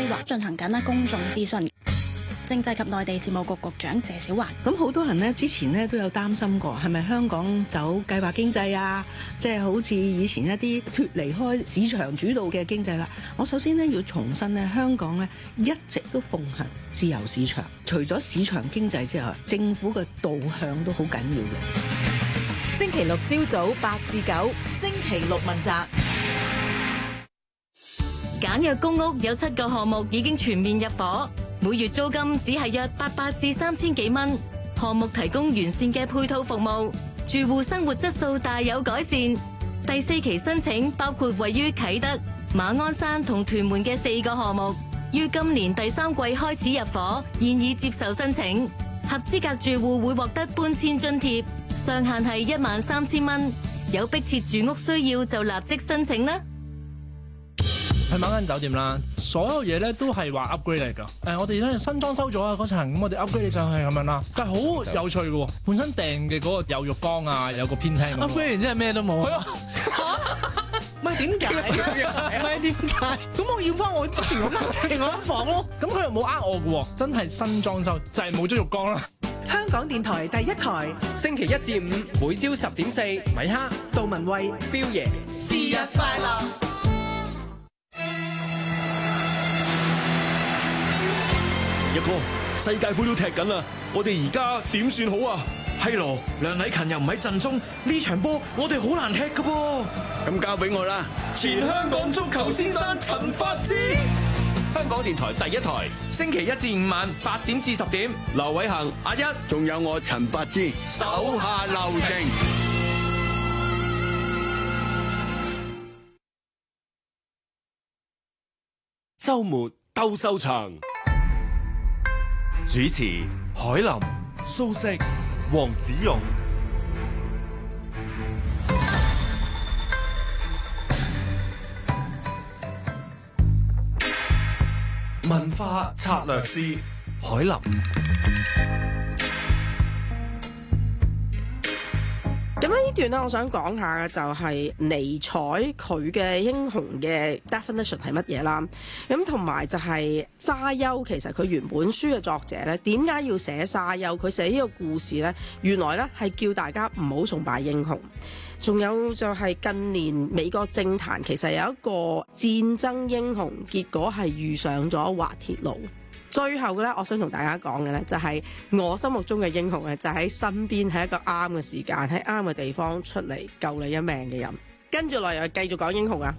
規劃進行緊啦公眾諮詢。政制及內地事務局局長謝小環。 咁好多人呢，之前呢都有擔心過，係咪香港走計劃經濟啊？即係好似以前一啲脫離開市場主導嘅經濟啦。我首先呢要重申呢，香港呢一直都奉行自由市場，除咗市場經濟之外，政府嘅導向都好緊要嘅。 星期六朝早8至9，星期六問責。 簡約公屋有7個項目已經全面入伙，每月租金只係約800至3000幾蚊。項目提供完善嘅配套服務，住戶生活質素大有改善。第4期申請包括位於啟德、馬鞍山同屯門嘅4個項目，於今年第3季開始入伙，現已接受申請。合資格住戶會獲得搬遷津貼，上限係13000蚊。有迫切住屋需要就立即申請啦。 去某間酒店啦，所有嘢咧都係話 upgrade 嚟㗎。我哋咧新裝修咗啊嗰層，咁我哋 upgrade 上去咁樣啦。但係好有趣嘅喎，本身訂嘅嗰個有浴缸啊，有個偏廳。upgrade 完之後咩都冇啊！ 唔係點解？唔係點解？咁我要翻我之前嗰間房咯。 咁佢又冇呃我嘅喎，真係新裝修，就係冇咗浴缸啦。 香港電台第一台， 星期1至5每朝10.4， 米哈、 杜文慧、 彪爺， 是日快樂。 一哥，世界盃都踢緊啦，我哋而家點算好啊？ 係咯，梁禮勤又唔喺陣中，呢場波我哋好難踢㗎噃。 咁交俾我啦， 前香港足球先生陳發之， 香港電台第一台，星期1至5晚8點至10點，劉偉恒、阿一， 仲有我陳發之，手下留情。 周末鬥獸場，主持海林、蘇軾、黃子勇。文化策略之海林。 咁呢段咧，我想講下嘅就係尼采佢嘅英雄嘅 definition 係乜嘢啦。咁同埋就係沙丘，其實佢原本書嘅作者咧，點解要寫沙丘？佢寫呢個故事咧，原來咧係叫大家唔好崇拜英雄。仲有就係近年美國政壇其實有一個戰爭英雄，結果係遇上咗滑鐵盧。最後咧，我想同大家講嘅咧，就係我心目中嘅英雄咧，就喺身邊，喺一個啱嘅時間，喺啱嘅地方出嚟救你一命嘅人。跟住落嚟繼續講英雄啊！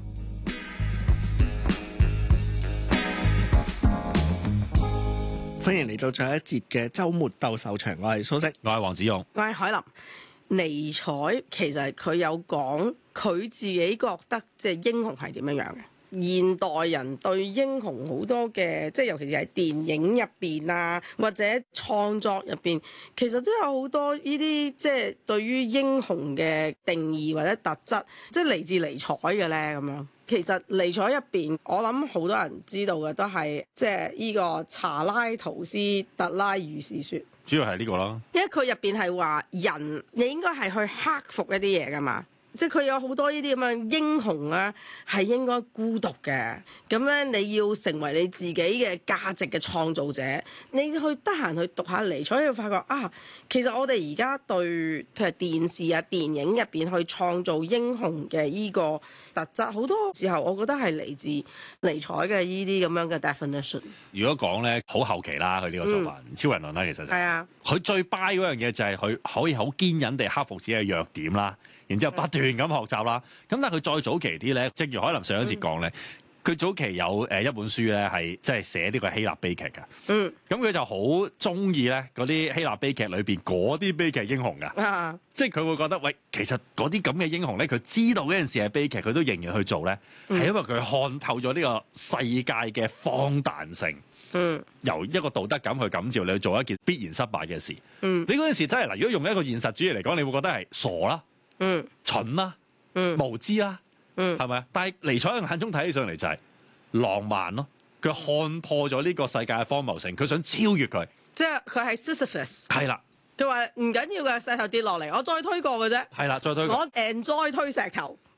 歡迎嚟到最後一節嘅週末鬥獸場，我係蘇軾， 我係黃子勇， 我係海林。尼采其實佢有講佢自己覺得即係英雄係點樣樣嘅。現代人對英雄好多嘅，即係尤其是喺電影入邊啊，或者創作入邊，其實都有好多呢啲即係對於英雄嘅定義或者特質，即係嚟自尼采嘅咧咁樣。其實尼采入邊，我諗好多人知道嘅都係即係呢個查拉圖斯特拉如是說， 主要係呢個啦。因為佢入邊係話人你應該係去克服一啲嘢噶嘛。即係佢有好多呢啲咁樣英雄啊，係應該孤獨嘅。咁咧，你要成為你自己嘅價值嘅創造者。你去得閒去讀下尼采，你會發覺啊，其實我哋而家對譬如電視啊、電影入邊去創造英雄嘅依個特質，好多時候我覺得係嚟自尼采嘅呢啲咁樣嘅 definition。 如果講咧，好後期啦，佢呢個做法，超人論啦，其實係啊。 佢最 buy 嗰樣嘢就係佢可以好堅忍地克服自己嘅弱點啦。然之後不斷咁學習啦，咁但係佢再早期啲咧，正如海林上一節講咧，佢早期有一本書咧係即係寫呢個希臘悲劇㗎。咁佢就好中意咧嗰啲希臘悲劇裏邊嗰啲悲劇英雄㗎。即係佢會覺得喂，其實嗰啲咁嘅英雄咧，佢知道嗰件事係悲劇，佢都仍然去做咧，係因為佢看透咗呢個世界嘅荒誕性。由一個道德感去感召你去做一件必然失敗嘅事。你嗰陣時真係嗱，如果用一個現實主義嚟講，你會覺得係傻啦。蠢啦，無知啦，係咪啊？但係尼采嘅眼中睇起上嚟就係浪漫咯，佢看破咗呢個世界嘅荒謬性，佢想超越佢， 即係佢係 Sisyphus。 係啦， 佢話唔緊要嘅，石頭跌落嚟，我再推過嘅啫。 係啦，再推過。 我 enjoy 推石頭，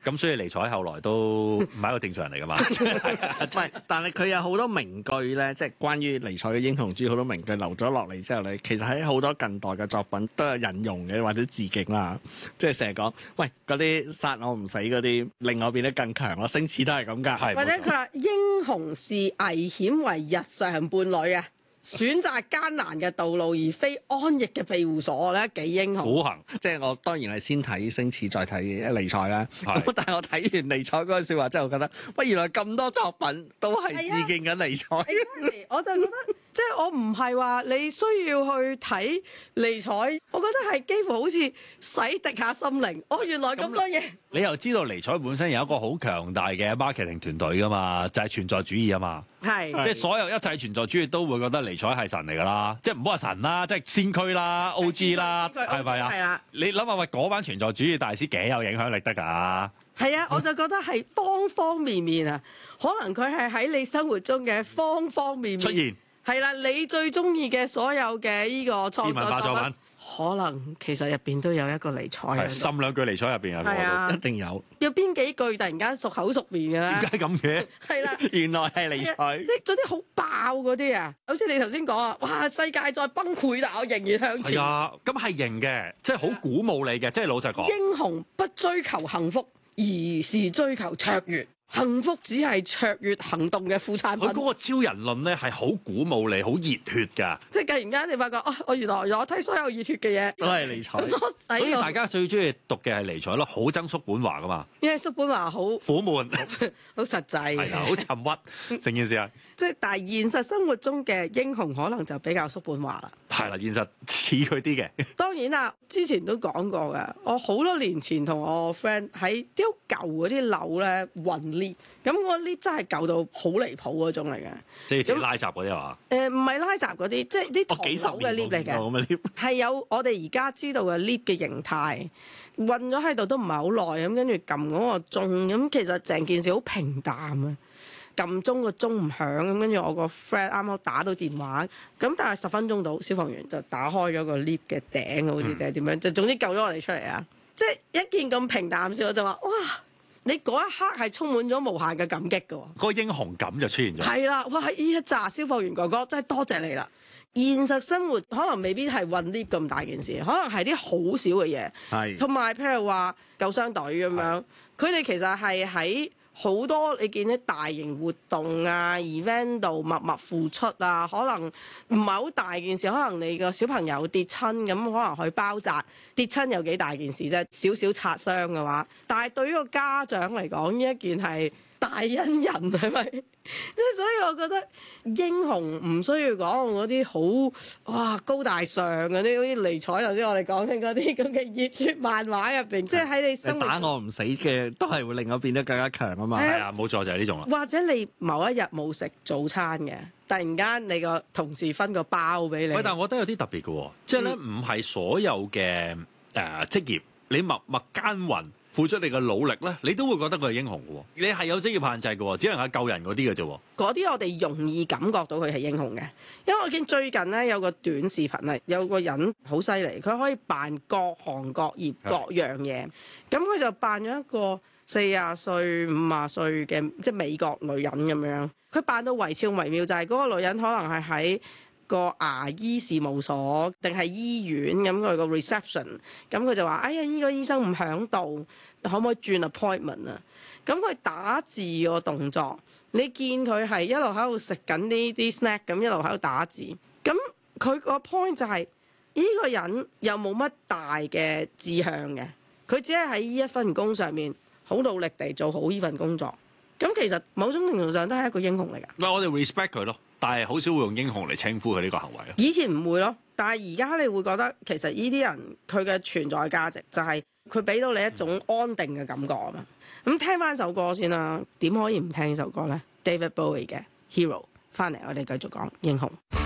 咁所以尼采後來都唔係一個正常人嚟㗎嘛。 唔係，但係佢有好多名句咧，即係關於尼采嘅英雄主義好多名句留咗落嚟之後咧，其實喺好多近代嘅作品都有引用嘅，或者致敬啦。即係成日講，喂，嗰啲殺我唔死嗰啲，令我變得更強咯。星矢都係咁㗎。 或者佢話英雄視危險為日常伴侶啊，選擇艱難嘅道路而非安逸嘅庇護所咧，幾英雄。 苦行， 即係我當然係先睇星矢再睇尼采啦。咁但係我睇完尼采嗰句説話之後，我覺得喂，原來咁多作品都係致敬緊尼采。 我就覺得即係我唔係話你需要去睇尼采，我覺得係幾乎好似洗滌下心靈。哦，原來咁多嘢。 你又知道尼采本身有一個好強大嘅 marketing 團隊㗎嘛，就係存在主義啊嘛。 係， 即係所有一切存在主義都會覺得尼采係神嚟㗎啦，即係唔好話神啦，即係先驅啦、OG 啦，係咪啊？係啦。你諗下喂，嗰班存在主義大師幾有影響力得㗎？ 係啊，我就覺得係方方面面啊，可能佢係喺你生活中嘅方方面面出現。 係啦，你最中意嘅所有嘅呢個創作作品，可能其實入邊都有一個尼采。係滲兩句尼采入邊啊， 係啊， 一定有。 有邊幾句突然間熟口熟面嘅咧？ 點解咁嘅？ 係啦， 原來係尼采。 即係嗰啲好爆嗰啲啊，好似你頭先講啊，哇！世界再崩潰，但我仍然向前。 係啊，咁係型嘅，即係好鼓舞你嘅，即係老實講。 英雄不追求幸福，而是追求卓越。幸福只係卓越行動嘅副產品。 佢嗰個超人論咧係好鼓舞你，好熱血㗎。 即係突然間你發覺啊，我原來我睇所有熱血嘅嘢都係尼采。 所以大家最中意讀嘅係尼采咯，好憎叔本華㗎嘛。 因為叔本華好苦悶， 好實際， 係啊，好沉鬱成件事啊。 即係但係現實生活中嘅英雄可能就比較叔本華啦。 係啦，現實似佢啲嘅。 當然啦，之前都講過㗎。我好多年前同我 friend 喺啲好舊嗰啲樓咧運 lift，咁個 lift 真係舊到好離譜嗰種嚟嘅。 即係自己拉閘嗰啲啊？ 唔係拉閘嗰啲，即係啲唐樓嘅 lift 嚟嘅。係有我哋而家知道嘅 lift 嘅形態，運咗喺度都唔係好耐咁，跟住撳嗰個鐘，咁其實成件事好平淡啊。撳鐘個鐘唔響咁，跟住我個 friend 啱啱打到電話，咁但係10分鐘到，消防員就打開咗個 lift 嘅頂，好似定係點樣，就總之救咗我哋出嚟啊！即係一件咁平淡事，我就話哇，你嗰一刻係充滿咗無限嘅感激㗎喎。 嗰個英雄感就出現咗。 係啦，哇！呢一紮消防員哥哥真係多謝你啦。現實生活可能未必係運 lift 咁大件事，可能係啲好少嘅嘢。係。同埋譬如話救傷隊咁樣，佢哋其實係喺好多你見啲大型活動啊 event 度默默付出啊，可能唔係好大件事，可能你個小朋友跌親咁，可能去包紮跌親有幾大件事啫，少少擦傷嘅話，但係對於個家長嚟講，呢一件係大恩人係咪？即係所以我覺得英雄唔需要講嗰啲好哇高大上嗰啲，好似尼采頭先我哋講緊嗰啲咁嘅熱血漫畫入邊，即係喺你生活打我唔死嘅，都係會令我變得更加強啊嘛。 係啊，冇錯就係呢種啦。 或者你某一日冇食早餐嘅，突然間你個同事分個包俾你。 喂，但係我覺得有啲特別嘅喎，即係咧唔係所有嘅職業，你默默耕耘，付出你嘅努力咧，你都會覺得佢係英雄嘅喎。你係有職業限制嘅喎，只能係救人嗰啲嘅啫。 嗰啲我哋容易感覺到佢係英雄嘅，因為我見最近咧有個短視頻係有個人好犀利，佢可以扮各行各業各樣嘢。咁佢就扮咗一個40歲、50歲嘅即係美國女人咁樣。佢扮到惟肖惟妙，就係嗰個女人可能係喺個牙醫事務所定係醫院咁，佢個 reception， 咁佢就話：哎呀，呢個醫生唔響度，可唔可以轉 appointment 啊？咁佢打字個動作，你見佢係一路喺度食緊呢啲 snack，咁一路喺度打字。咁佢個 point 就係呢個人又冇乜大嘅志向嘅，佢只係喺呢一份工上面好努力地做好呢份工作。咁其實某種程度上都係一個英雄嚟㗎。 唔係我哋 respect 佢咯，但係好少會用英雄嚟稱呼佢呢個行為咯。 以前唔會咯，但係而家你會覺得其實呢啲人佢嘅存在價值就係佢俾到你一種安定嘅感覺啊嘛。咁聽翻首歌先啦，點可以唔聽呢首歌呢？ David Bowie 嘅 Hero， 翻嚟我哋繼續講英雄。